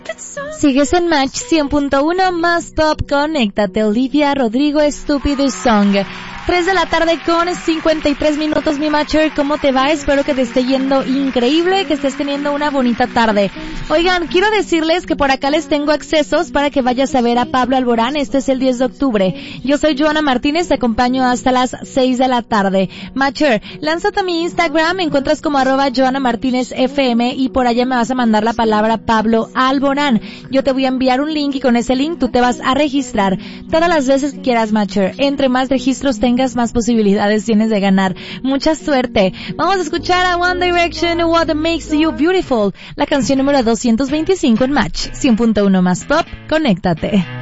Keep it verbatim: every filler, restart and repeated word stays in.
Sigues en Match cien punto uno más Pop, conéctate. Olivia Rodrigo, Stupid Song. tres de la tarde con cincuenta y tres minutos, mi Matcher. ¿Cómo te va? Espero que te esté yendo increíble, que estés teniendo una bonita tarde. Oigan, quiero decirles que por acá les tengo accesos para que vayas a ver a Pablo Alborán. Este es el diez de octubre. Yo soy Joana Martínez, te acompaño hasta las seis de la tarde. Matcher, lánzate a mi Instagram, me encuentras como arroba Joana Martínez F M y por allá me vas a mandar la palabra Pablo Alborán. Yo te voy a enviar un link y con ese link tú te vas a registrar todas las veces que quieras, Matcher. Entre más registros tengas, más posibilidades tienes de ganar. Mucha suerte. Vamos a escuchar a One Direction, What Makes You Beautiful, la canción número doscientos veinticinco en Match cien punto uno más Pop. Conéctate.